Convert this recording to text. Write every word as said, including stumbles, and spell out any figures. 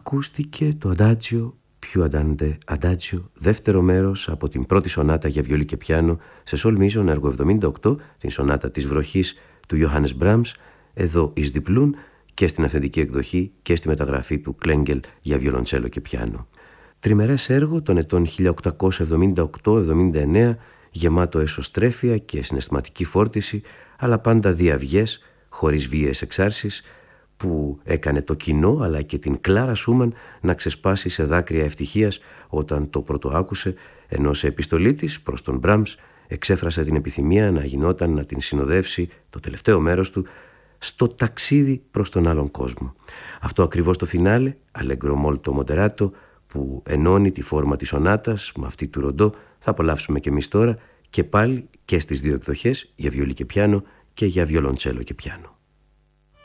ακούστηκε το Adagio più andante Adagio, δεύτερο μέρος από την πρώτη σονάτα για βιολί και πιάνο σε sol major έργο εβδομήντα οκτώ, την σονάτα της βροχής του Johannes Brahms, εδώ εις διπλούν και στην αυθεντική εκδοχή και στη μεταγραφή του Κλέγκελ για βιολοντσέλο και πιάνο. Τριμερές έργο των ετών χίλια οκτακόσια εβδομήντα οκτώ εβδομήντα εννέα, γεμάτο εσωστρέφεια και συναισθηματική φόρτιση, αλλά πάντα διαυγές, χωρίς βίαιες εξάρσεις, που έκανε το κοινό αλλά και την Κλάρα Σούμαν να ξεσπάσει σε δάκρυα ευτυχίας όταν το πρωτοάκουσε, ενώ σε επιστολή της προς τον Μπραμς εξέφρασε την επιθυμία να γινόταν να την συνοδεύσει το τελευταίο μέρος του στο ταξίδι προς τον άλλον κόσμο. Αυτό ακριβώς το φινάλε, Allegro molto moderato, που ενώνει τη φόρμα της σονάτας με αυτή του Ροντό, θα απολαύσουμε και εμείς τώρα, και πάλι και στις δύο εκδοχές, για βιολί και πιάνο και για βιολοντσέλο και πιάνο.